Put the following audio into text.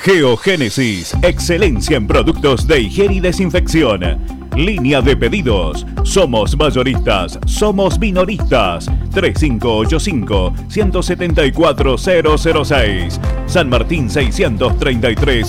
Geogénesis, excelencia en productos de higiene y desinfección. Línea de pedidos. Somos mayoristas, somos minoristas. 3585-174006. San Martín 633.